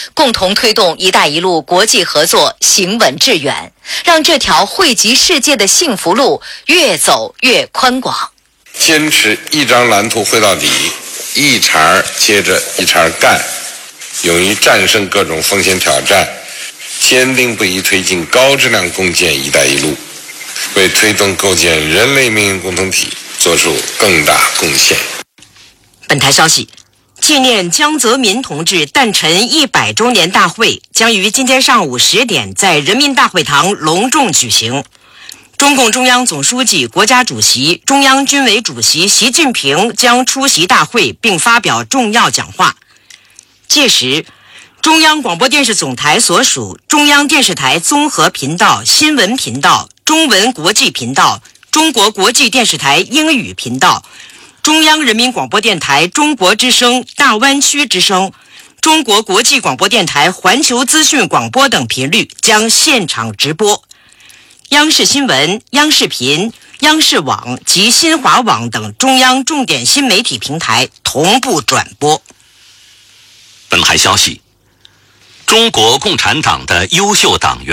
共同推动“一带一路”国际合作行稳致远，让这条惠及世界的幸福路越走越宽广。 坚持一张蓝图绘到底，一茬接着一茬干，勇于战胜各种风险挑战，坚定不移推进高质量共建“一带一路”，为推动构建人类命运共同体做出更大贡献。 本台消息，纪念江泽民同志诞辰100周年大会将于今天上午10点在人民大会堂隆重举行。中共中央总书记、国家主席、中央军委主席习近平将出席大会并发表重要讲话。届时，中央广播电视总台所属中央电视台综合频道、新闻频道、中文国际频道、中国国际电视台英语频道、中央人民广播电台中国之声、大湾区之声、中国国际广播电台环球资讯广播等频率将现场直播。央视新闻、央视频、央视网及新华网等中央重点新媒体平台同步转播。 本台消息，中国共产党的优秀党员